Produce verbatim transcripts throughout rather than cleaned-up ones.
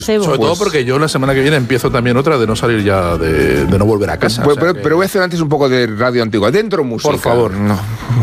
Cebo. Sobre todo porque yo la semana que viene empiezo también otra de no salir ya, de, de no volver a casa. Pues, o sea pero, que... pero voy a hacer antes un poco de radio antigua. Dentro música. Por favor. No.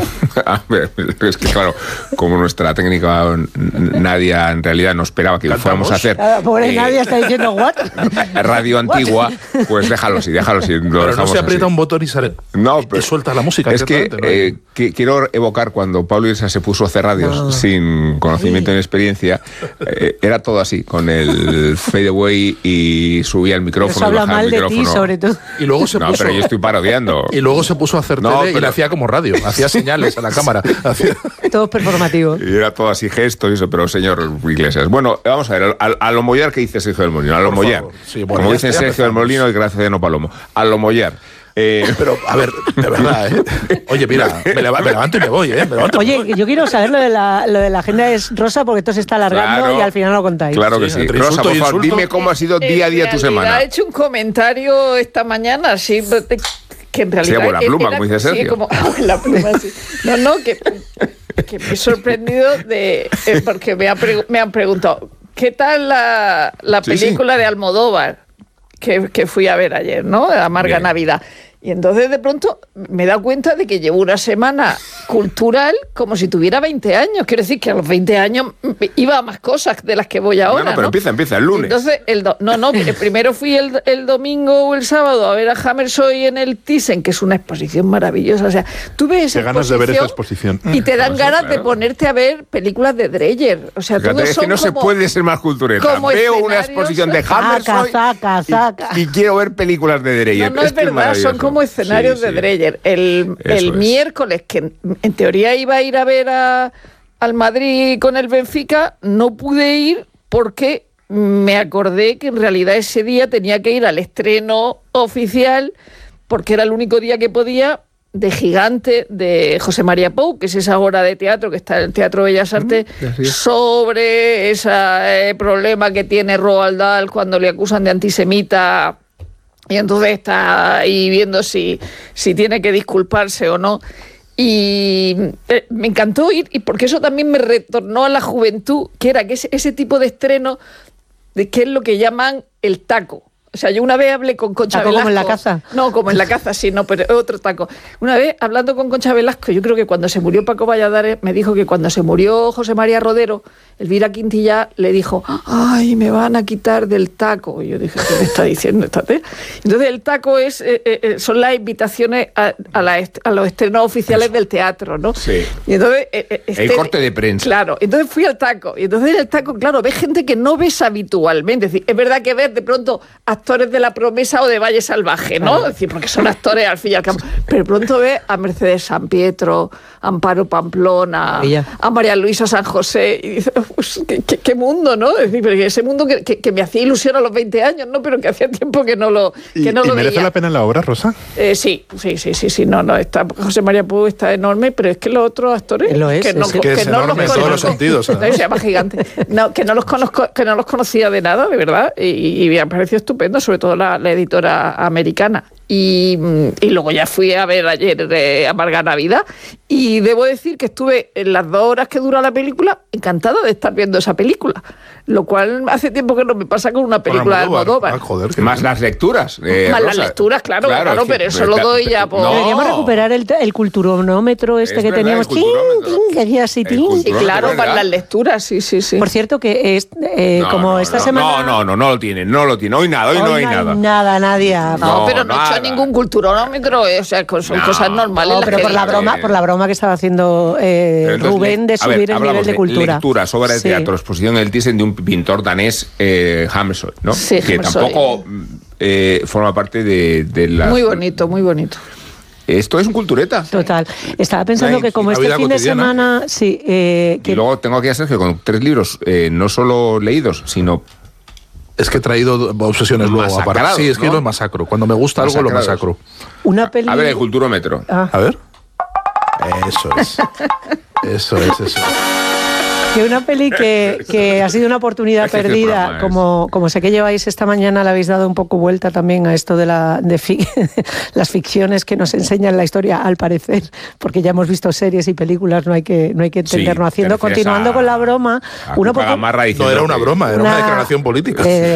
A ver, es que claro, como nuestra técnica Nadia en realidad no esperaba que ¿Cantamos? fuéramos a hacer. Ah, pobre eh, Nadia está diciendo, ¿what? Radio antigua, pues déjalo así, déjalo así. Lo Pero no dejamos se aprieta así. un botón y sale. No, y pero suelta la música. es que, ¿no? eh, que quiero evocar cuando Pablo Iglesias se puso a hacer radios No. sin conocimiento ni experiencia. Eh, era todo así, con el fade away y subía el micrófono. Eso habla y bajaba mal el de micrófono. ti, sobre todo. Y luego se No, puso... pero yo estoy parodiando. Y luego se puso a hacer No, tele y pero- le hacía como radio. Hacía señales a la cámara. Hacía... Todo es performativo. Y era todo así gestos y eso, pero señor Iglesias. Bueno, vamos a ver, a, a lo mollar que dice Sergio del Molino, a lo Por mollar. favor. Sí, bueno, Como ya- dicen ya Sergio del empezamos. Molino y Graciano Palomo. A lo mollar. Eh, Pero, a ver, de verdad, ¿eh? Oye, mira, me, leva- me levanto y me voy, ¿eh? Me levanto y me Oye, voy. yo quiero saber lo de la, lo de la agenda es rosa porque esto se está alargando Claro. y al final lo contáis. claro que Sí, sí. entre Rosa, insulto por y favor, insulto. dime cómo ha sido día a día tu En semana. realidad he hecho un comentario esta mañana, sí, que en realidad... Sí, buena era- pluma, como dice sí, Sergio. como, ah, buena pluma, sí. No, no, que, que me he sorprendido de... eh, porque me, ha pre- me han preguntado, ¿qué tal la, la Sí, sí. película de Almodóvar que, que fui a ver ayer, ¿no? Amarga Bien. Navidad. Y entonces de pronto me he dado cuenta de que llevo una semana cultural como si tuviera veinte años. Quiero decir que a los veinte años iba a más cosas de las que voy ahora. No, no, pero empieza, empieza, el lunes. Entonces, el do- no, no, eh, primero fui el, el domingo o el sábado a ver a Hammershøi en el Thyssen, que es una exposición maravillosa. O sea, tú ves esa Qué ganas de ver esa exposición exposición. y te dan Pues sí, ganas de claro. ponerte a ver películas de Dreyer. O sea, Fíjate, todos es que son no se como- puede ser más cultureta. como Veo una escenarios. exposición de Saca, Hammershøi saca, saca. y, y quiero ver películas de Dreyer. No, no es, que verdad, maravilloso. son como escenarios Sí, de sí. Dreyer. El, Eso el es. miércoles, que en, en teoría iba a ir a ver a- al Madrid con el Benfica, no pude ir porque me acordé que en realidad ese día tenía que ir al estreno oficial porque era el único día que podía de Gigante de José María Pou, que es esa obra de teatro que está en el Teatro Bellas Artes, así es. sobre ese problema que tiene Roald Dahl cuando le acusan de antisemita. Y entonces está ahí viendo si, si tiene que disculparse o no. Y eh, me encantó ir, y porque eso también me retornó a la juventud, que era que ese, ese tipo de estreno, de que es lo que llaman el taco. O sea, yo una vez hablé con Concha ¿Taco Velasco. como en la caza? No, como en la caza, sí, no, pero otro taco. Una vez hablando con Concha Velasco, yo creo que cuando se murió Paco Valladares, me dijo que cuando se murió José María Rodero, Elvira Quintilla le dijo, ay, me van a quitar del taco. Y yo dije, ¿qué me está diciendo esta tía? Entonces el taco es, eh, eh, son las invitaciones a, a, la est- a los estrenos oficiales Eso. del teatro, ¿no? Sí. Y entonces, eh, eh, El corte de prensa. Claro, entonces fui al taco. Y entonces en el taco, claro, ves gente que no ves habitualmente. Es decir, es verdad que ves de pronto actores de La Promesa o de Valle Salvaje, ¿no? Es decir, porque son actores al fin y al cabo. Pero de pronto ves a Mercedes San Pietro, a Amparo Pamplona, Ella. a María Luisa San José. Y dices, pues, ¿qué, qué, qué mundo, ¿no? Es decir, porque ese mundo que, que, que me hacía ilusión a los veinte años, ¿no? Pero que hacía tiempo que no lo, ¿Y, que no y lo merece veía. la pena la obra, Rosa? Eh, sí, sí, sí, sí, sí, no, no, está, José María Pou está enorme, pero es que los otros actores Lo es, que no, es que que es no enorme los en todos los conozco, sentidos, no, además. se llama Gigante, no, que no los conozco, que no los conocía de nada, de verdad, y, y me ha parecido estupendo, sobre todo la, la editora americana. Y, y luego ya fui a ver ayer eh, Amarga Navidad y debo decir que estuve en las dos horas que dura la película encantada de estar viendo esa película, lo cual hace tiempo que no me pasa con una película de Almodóvar. Ah, joder, qué Más bien. las lecturas. eh, Más las Rosa. lecturas, claro, claro, es que- pero eso lo doy ya por- No. Deberíamos recuperar el, el culturonómetro este Es que verdad, teníamos. el Tin, culturómetro. tin, que hacía así, El tin. culturómetro. Sí, No, claro, de para verdad. las lecturas, sí, sí, sí. Por cierto, que es eh, No, como no, esta no, semana. No, no, no, no lo tiene, no lo tiene. Hoy nada, hoy, Hoy no hay nada. nada, Nadia. No, No, pero no he nada. hecho ningún culturonómetro, eh, o sea, co- son No, cosas normales. No, las pero que por la digo. broma, por la broma que estaba haciendo eh, Pero entonces, Rubén de le- a ver, subir el hablamos nivel de cultura. Lecturas, obra de Sí. teatro, exposición del Thyssen de un pintor danés, eh, Hammershøi, ¿no? Sí, que Hammershøi. tampoco eh, forma parte de, de la. Muy bonito, muy bonito. Esto es un cultureta. Total. Estaba pensando La- que como la este vida fin de cotidiana. semana, sí, eh, que Y luego tengo aquí a Sergio con tres libros, eh, no solo leídos, sino. Es que he traído obsesiones luego. Masacrados, aparte. Sí, es que ¿no? yo los masacro. Cuando me gusta algo, lo Masacrados. masacro. una peli. A ver, el culturómetro. Ah, A ver. Eso es. Eso es, eso es. que una peli que, que ha sido una oportunidad Es que este perdida, programa es- como, como sé que lleváis esta mañana, le habéis dado un poco vuelta también a esto de, la, de fi- las ficciones que nos enseñan la historia, al parecer, porque ya hemos visto series y películas, no hay que, no hay que Sí, entendernos te haciendo. refieres Continuando a- con la broma, a uno Cuca poco... Gamarra diciendo No era una que- broma, era una, Una- declaración política. eh,